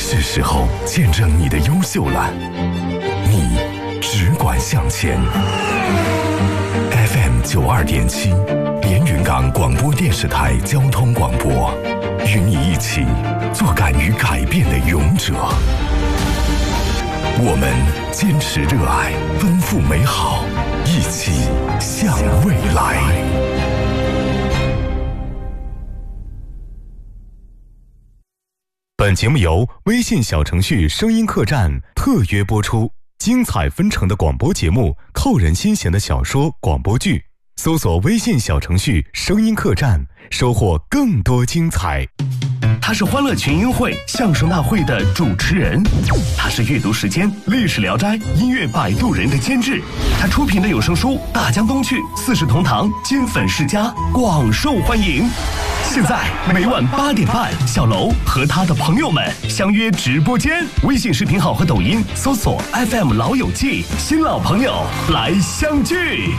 是时候见证你的优秀了。你只管向前。FM 92.7，连云港广播电视台交通广播，与你一起做敢于改变的勇者。我们坚持热爱，奔赴美好，一起向未来。本节目由微信小程序声音客栈特约播出，精彩纷呈的广播节目，扣人心弦的小说广播剧，搜索微信小程序声音客栈，收获更多精彩。 他是欢乐群英会相声大会的主持人，他是阅读时间历史聊斋音乐摆渡人的监制，他出品的有声书大江东去四世同堂金粉世家广受欢迎。现在每晚8点半，小楼和他的朋友们相约直播间，微信视频号和抖音搜索 FM 老友记，新老朋友来相聚。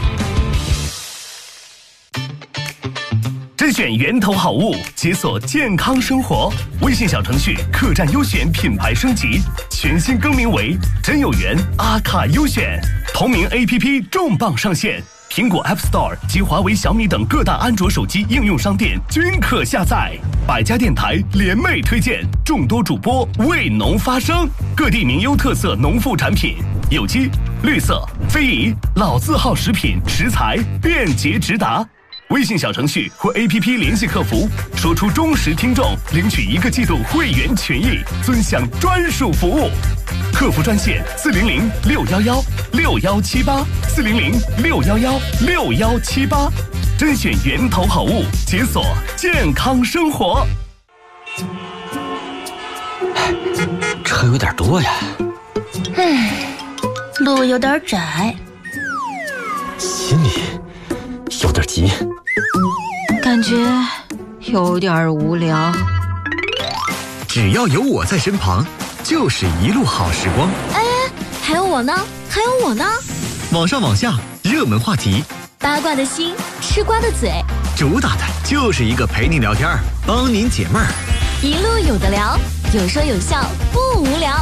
甄选源头好物，解锁健康生活。微信小程序客栈优选品牌升级，全新更名为真有缘阿卡优选。同名 APP 重磅上线，苹果 App Store 及华为、小米等各大安卓手机应用商店均可下载。百家电台联袂推荐，众多主播为农发声，各地名优特色农副产品，有机、绿色、非遗、老字号食品食材便捷直达。微信小程序或 APP 联系客服，说出忠实听众，领取1个季度会员权益，尊享专属服务。客服专线400-611-6178，400-611-6178，甄选源头好物，解锁健康生活。 车有点多呀， 路有点窄， 心里有点急， 感觉有点无聊。 只要有我在身旁，就是一路好时光。 哎，还有我呢，还有我呢。 网上网下，热门话题， 八卦的心，吃瓜的嘴， 主打的就是一个陪您聊天，帮您解闷儿。 一路有的聊，有说有笑，不无聊。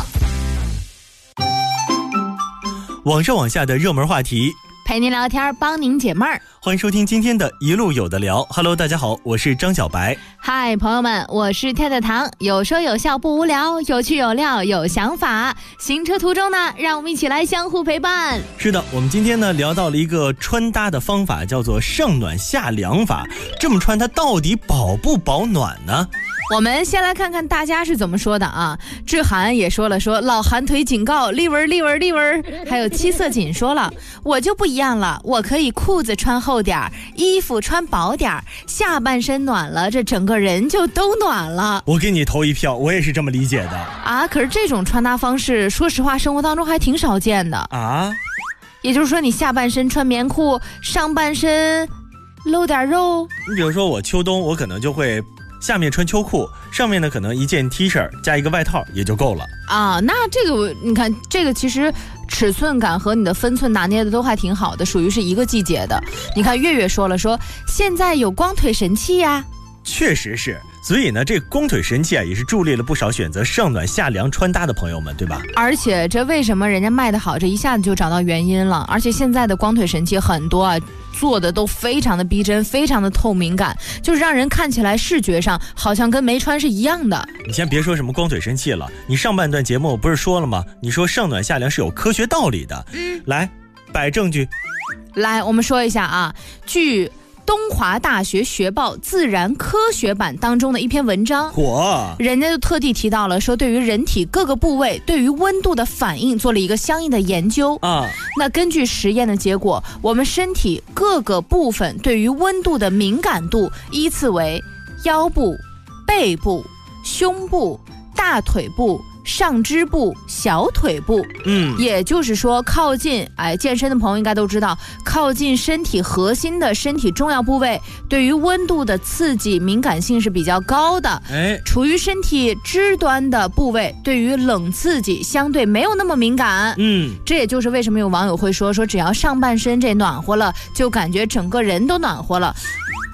网上网下的热门话题， 陪您聊天，帮您解闷儿。 欢迎收听今天的一路有的聊。Hello， 大家好，我是张小白。 嗨，朋友们，我是跳跳糖，有说有笑不无聊，有趣有料有想法。行车途中呢，让我们一起来相互陪伴。 是的，我们今天呢聊到了一个穿搭的方法，叫做上暖下凉法。这么穿它到底保不保暖呢？ 我们先来看看大家是怎么说的啊。志涵也说了，说老寒腿警告，立文。还有七色锦说了，我就不一样了，我可以裤子穿厚点，衣服穿薄点，下半身暖了，这整个人就都暖了。 我给你投一票，我也是这么理解的啊。可是这种穿搭方式，说实话，生活当中还挺少见的啊。 也就是说，你下半身穿棉裤，上半身露点肉。 你比如说我秋冬，我可能就会下面穿秋裤，上面呢可能一件 T 恤加一个外套也就够了啊。那这个你看，这个其实尺寸感和你的分寸拿捏的都还挺好的，属于是一个季节的。你看月月说了，说现在有光腿神器呀， 确实是。所以呢，这光腿神器啊，也是助力了不少选择上暖下凉穿搭的朋友们，对吧？ 而且这为什么人家卖得好，这一下子就找到原因了。而且现在的光腿神器很多啊，做的都非常的逼真，非常的透明感，就是让人看起来视觉上好像跟没穿是一样的。 你先别说什么光腿神器了，你上半段节目不是说了吗？你说上暖下凉是有科学道理的。来，摆证据。 来，我们说一下啊，据东华大学学报自然科学版当中的一篇文章，人家就特地提到了，说对于人体各个部位对于温度的反应做了一个相应的研究啊。那根据实验的结果，我们身体各个部分对于温度的敏感度依次为腰部、背部、胸部、大腿部、上肢部、小腿部。也就是说靠近健身的朋友应该都知道，靠近身体核心的身体重要部位对于温度的刺激敏感性是比较高的。处于身体肢端的部位对于冷刺激相对没有那么敏感。这也就是为什么有网友会说只要上半身这暖和了，就感觉整个人都暖和了。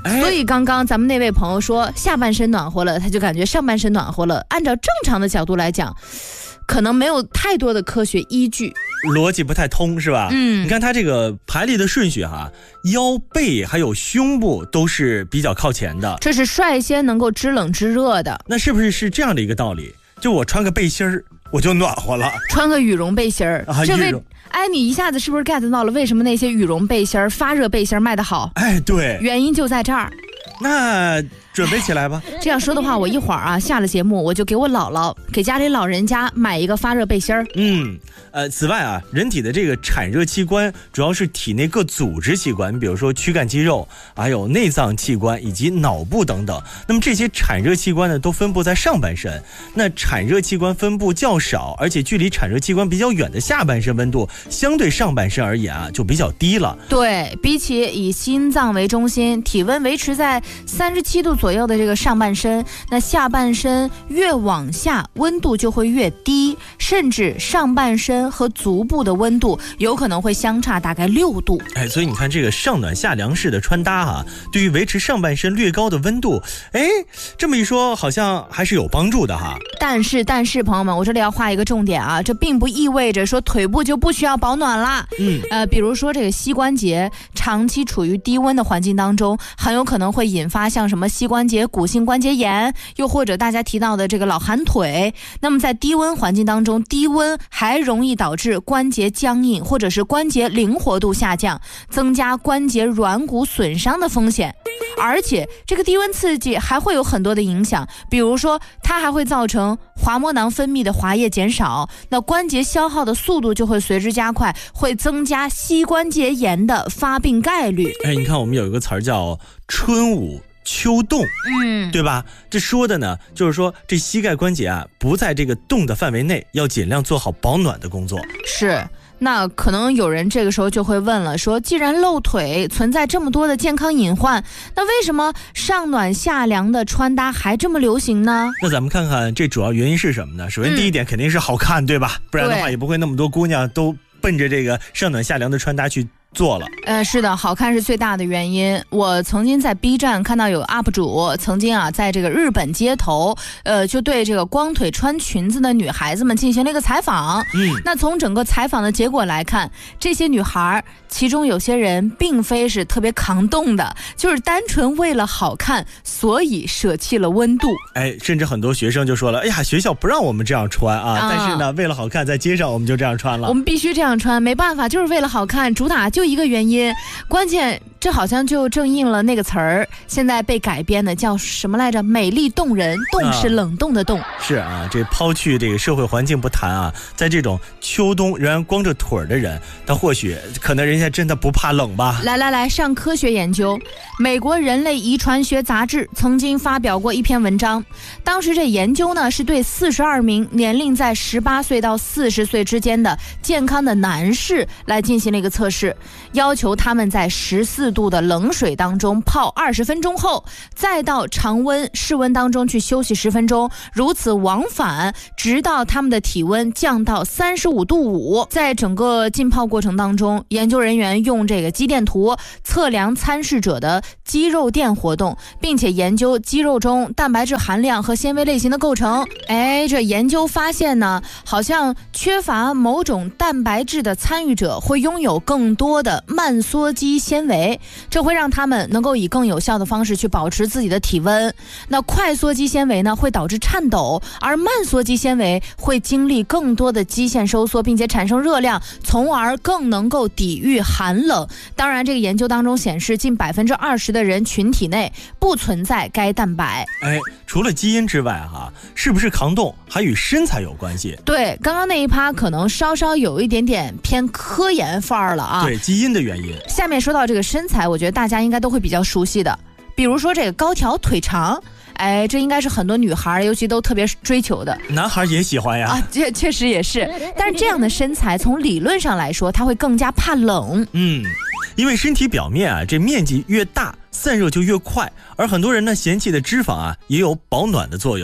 所以刚刚咱们那位朋友说下半身暖和了，他就感觉上半身暖和了。按照正常的角度来讲，可能没有太多的科学依据， 逻辑不太通是吧？你看他这个排列的顺序腰背还有胸部都是比较靠前的， 这是率先能够知冷知热的。 那是不是这样的一个道理？就我穿个背心儿我就暖和了， 穿个羽绒背心儿你一下子是不是 get 到了为什么那些羽绒背心儿、发热背心儿卖得好？ 对， 原因就在这儿。 那准备起来吧。 这样说的话，我一会儿下了节目，我就给我姥姥、给家里老人家买一个发热背心儿。 此外人体的这个产热器官主要是体内各组织器官，比如说躯干肌肉，还有内脏器官以及脑部等等。那么这些产热器官呢，都分布在上半身。那产热器官分布较少，而且距离产热器官比较远的下半身温度，相对上半身而言就比较低了。 对，比起以心脏为中心，体温维持在37度左右的这个上半身，那下半身越往下温度就会越低，甚至上半身和足部的温度有可能会相差大概6度。 所以你看这个上暖下凉式的穿搭对于维持上半身略高的温度，这么一说好像还是有帮助的但是朋友们，我这里要画一个重点这并不意味着说腿部就不需要保暖啦。比如说这个膝关节长期处于低温的环境当中，很有可能会引发像什么膝关节骨性关节炎，又或者大家提到的这个老寒腿。那么在低温环境当中，低温还容易导致关节僵硬或者是关节灵活度下降，增加关节软骨损伤的风险。而且这个低温刺激还会有很多的影响，比如说它还会造成滑膜囊分泌的滑液减少，那关节消耗的速度就会随之加快，会增加膝关节炎的发病概率。 你看我们有一个词儿叫春捂秋冻，对吧？这说的呢，就是说这膝盖关节不在这个冻的范围内，要尽量做好保暖的工作。 是。那可能有人这个时候就会问了，说既然露腿存在这么多的健康隐患，那为什么上暖下凉的穿搭还这么流行呢？ 那咱们看看这主要原因是什么呢？首先第一点肯定是好看，对吧？不然的话也不会那么多姑娘都奔着这个上暖下凉的穿搭去做了。 是的，好看是最大的原因。我曾经在 B 站看到有 UP 主曾经在这个日本街头就对这个光腿穿裙子的女孩子们进行了一个采访。那从整个采访的结果来看，这些女孩其中有些人并非是特别抗冻的，就是单纯为了好看，所以舍弃了温度。 甚至很多学生就说了，学校不让我们这样穿但是呢为了好看，在街上我们就这样穿了。 我们必须这样穿，没办法，就是为了好看，主打就一个原因。关键这好像就正应了那个词儿，现在被改编的叫什么来着？美丽动人，冻是冷冻的冻。 是这抛去这个社会环境不谈在这种秋冬仍然光着腿的人，他或许可能人家真的不怕冷吧。 来上科学研究。美国人类遗传学杂志曾经发表过一篇文章，当时这研究呢是对42名年龄在18岁到40岁之间的健康的男士来进行了一个测试，要求他们在14度的冷水当中泡20分钟后，再到常温室温当中去休息10分钟，如此往返，直到他们的体温降到35度5。在整个浸泡过程当中，研究人员用这个肌电图测量参试者的肌肉电活动，并且研究肌肉中蛋白质含量和纤维类型的构成。这研究发现呢，好像缺乏某种蛋白质的参与者会拥有更多的慢缩肌纤维，这会让他们能够以更有效的方式去保持自己的体温。那快缩肌纤维呢会导致颤抖，而慢缩肌纤维会经历更多的肌线收缩，并且产生热量，从而更能够抵御寒冷。当然这个研究当中显示，近20%的人群体内不存在该蛋白。 除了基因之外是不是抗冻还与身材有关系？ 对，刚刚那一趴可能稍稍有一点点偏科研范儿了对，基因的原因。 下面说到这个身材，我觉得大家应该都会比较熟悉的，比如说这个高挑腿长，这应该是很多女孩尤其都特别追求的， 男孩也喜欢呀。 这确实也是，但是这样的身材从理论上来说，它会更加怕冷。 因为身体表面这面积越大，散热就越快，而很多人呢嫌弃的脂肪也有保暖的作用。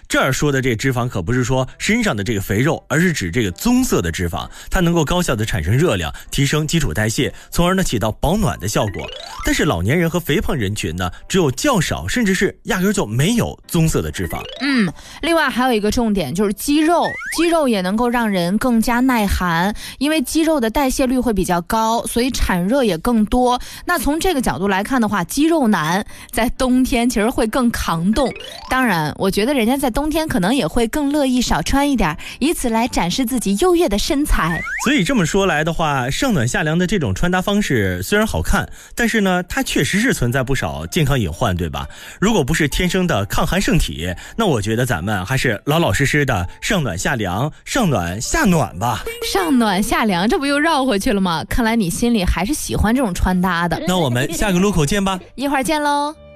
这儿说的这个脂肪可不是说身上的这个肥肉，而是指这个棕色的脂肪，它能够高效的产生热量，提升基础代谢，从而呢起到保暖的效果。但是老年人和肥胖人群呢，只有较少甚至是压根就没有棕色的脂肪。 另外还有一个重点就是肌肉也能够让人更加耐寒，因为肌肉的代谢率会比较高，所以产热也更多。那从这个角度来看的话，肌肉男在冬天其实会更抗冻。当然我觉得人家在冬天可能也会更乐意少穿一点，以此来展示自己优越的身材。 所以这么说来的话，上暖下凉的这种穿搭方式虽然好看，但是呢它确实是存在不少健康隐患，对吧？如果不是天生的抗寒圣体，那我觉得咱们还是老老实实的上暖下凉，上暖下暖吧。 上暖下凉，这不又绕回去了吗？看来你心里还是喜欢这种穿搭的。 那我们下个路口见吧， 一会儿见喽。